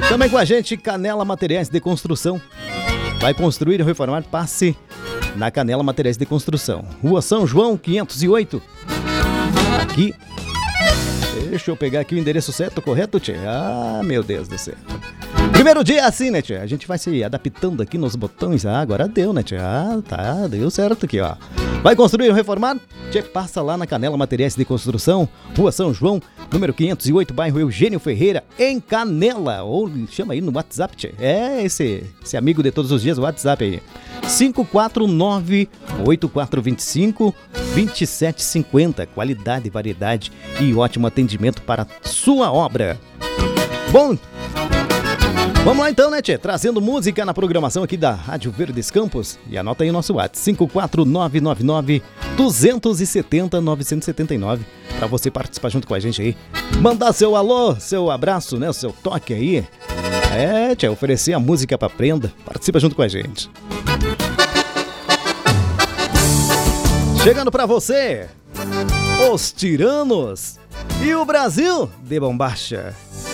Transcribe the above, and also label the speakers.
Speaker 1: Também com a gente, Canela Materiais de Construção. Vai construir ou reformar? Passe na Canela Materiais de Construção. Rua São João, 508. Aqui. Deixa eu pegar aqui o endereço certo, correto, tchê? Ah, meu Deus do céu. Primeiro dia é assim, né, tchê? A gente vai se adaptando aqui nos botões. Ah, agora deu, né, tchê? Ah, tá, deu certo aqui, ó. Vai construir ou reformar? Tchê, passa lá na Canela Materiais de Construção, Rua São João, número 508, bairro Eugênio Ferreira, em Canela. Ou chama aí no WhatsApp, tchê. É esse amigo de todos os dias, o WhatsApp aí. 549-8425-2750. Qualidade, variedade e ótimo atendimento para sua obra. Bom, vamos lá então, né, tchê? Trazendo música na programação aqui da Rádio Verdes Campos. E anota aí o nosso WhatsApp, 54999-270-979. Pra você participar junto com a gente aí. Mandar seu alô, seu abraço, né? O seu toque aí. É, tchê, oferecer a música pra prenda. Participa junto com a gente. Chegando pra você, Os Tiranos e o Brasil de Bombacha.